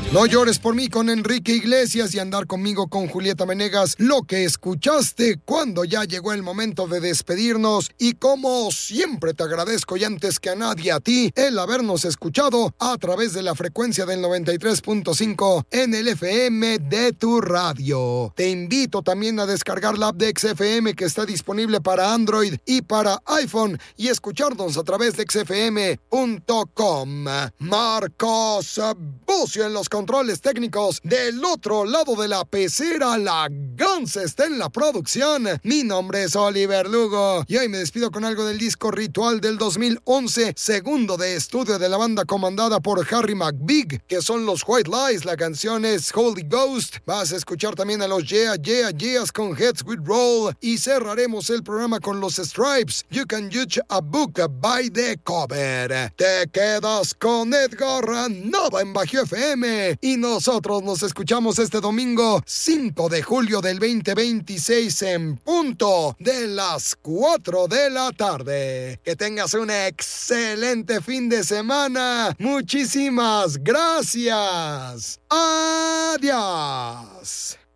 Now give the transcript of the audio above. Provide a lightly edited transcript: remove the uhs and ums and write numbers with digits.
No llores por mí con Enrique Iglesias y Andar conmigo con Julieta Venegas. Lo que escuchaste cuando ya llegó el momento de despedirnos. Y como siempre te agradezco y antes que a nadie a ti el habernos escuchado a través de la frecuencia del 93.5 en el FM de tu radio. Te invito también a descargar la app de XFM que está disponible para Android y para iPhone y escucharnos a través de xfm.com. Marcos Bucio en los controles técnicos. Del otro lado de la pecera, la Gansa está en la producción. Mi nombre es Oliver Lugo y hoy me despido con algo del disco Ritual del 2011, segundo de estudio de la banda comandada por Harry McBeag, que son los White Lies. La canción es Holy Ghost. Vas a escuchar también a los Yeah Yeah Yeahs con Heads With Roll y cerraremos el programa con los Stripes, You Can Judge a Book by the Cover. Te quedas con Edgar Nova en Bajío FM y nosotros nos escuchamos este domingo 5 de julio del 2026 en punto de las 4 de la tarde. Que tengas un excelente fin de semana. Muchísimas gracias. Adiós.